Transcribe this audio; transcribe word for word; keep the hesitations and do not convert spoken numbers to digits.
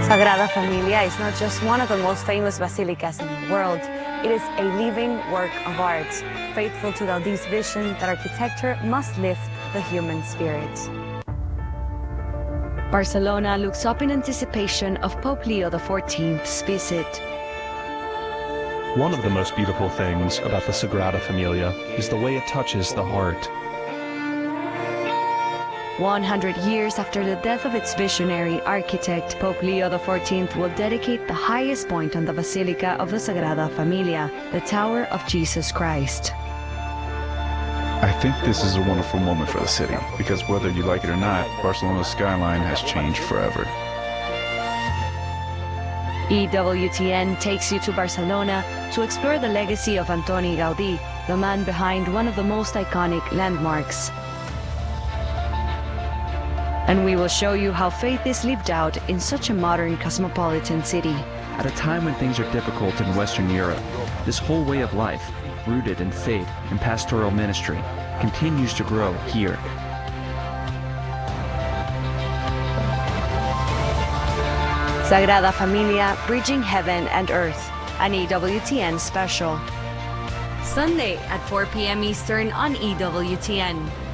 Sagrada Familia is not just one of the most famous basilicas in the world, it is a living work of art, faithful to Gaudí's vision that architecture must lift the human spirit. Barcelona looks up in anticipation of Pope Leo the fourteenth's visit. One of the most beautiful things about the Sagrada Familia is the way it touches the heart. one hundred years after the death of its visionary architect, Pope Leo the fourteenth will dedicate the highest point on the Basilica of the Sagrada Familia, the Tower of Jesus Christ. I think this is a wonderful moment for the city, because whether you like it or not, Barcelona's skyline has changed forever. E W T N takes you to Barcelona to explore the legacy of Antoni Gaudí, the man behind one of the most iconic landmarks. And we will show you how faith is lived out in such a modern cosmopolitan city. At a time when things are difficult in Western Europe, this whole way of life, rooted in faith and pastoral ministry, continues to grow here. Sagrada Familia, bridging heaven and earth, an E W T N special. Sunday at four p m Eastern on E W T N.